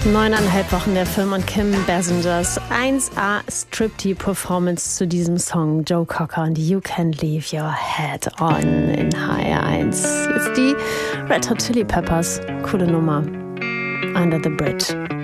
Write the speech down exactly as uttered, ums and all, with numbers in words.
Neuneinhalb Wochen der Film und Kim Bassingers eins A Striptease-Performance zu diesem Song. Joe Cocker und You Can Leave Your Head On in H R eins. Jetzt die Red Hot Chili Peppers. Coole Nummer. Under the Bridge.